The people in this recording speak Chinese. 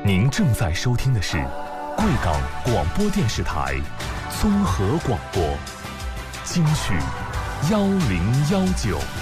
您正在收听的是贵港广播电视台综合广播，京剧1019。